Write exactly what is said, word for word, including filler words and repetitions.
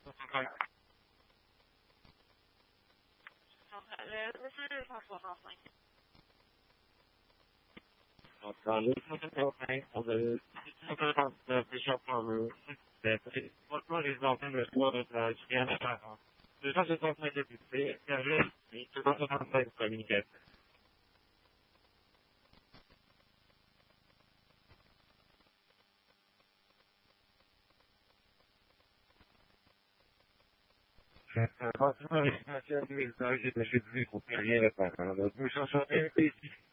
This is Hospital Housing. Enfin, le conseil on the the bishop of the what what is often the word of the Chiana. The first is often the say, to not have to communicate. Forcément, les situations de message, je suis venu pour faire rien à part. Donc, nous cherchons un pays